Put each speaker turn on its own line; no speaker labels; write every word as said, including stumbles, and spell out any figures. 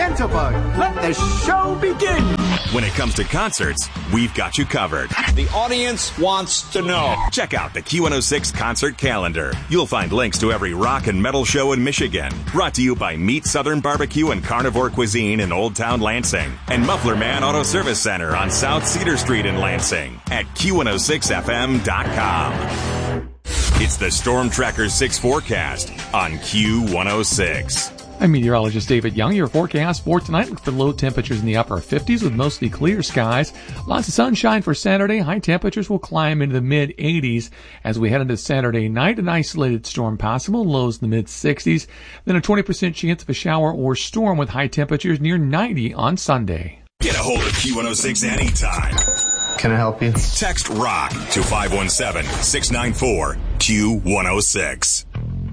Jitterbug, let the show begin.
When it comes to concerts, we've got you covered.
The audience wants to know.
Check out the Q one oh six concert calendar. You'll find links to every rock and metal show in Michigan. Brought to you by Meat Southern Barbecue and Carnivore Cuisine in Old Town Lansing. And Muffler Man Auto Service Center on South Cedar Street in Lansing at Q one oh six F M dot com. It's the Storm Tracker six forecast on Q one oh six.
I'm meteorologist David Young. Your forecast for tonight, look for low temperatures in the upper fifties with mostly clear skies. Lots of sunshine for Saturday. High temperatures will climb into the mid eighties as we head into Saturday night. An isolated storm possible, lows in the mid sixties. Then a twenty percent chance of a shower or storm with high temperatures near ninety on Sunday.
Get a hold of Q one oh six anytime.
Can I help you?
Text ROCK to five one seven, six nine four, Q one oh six.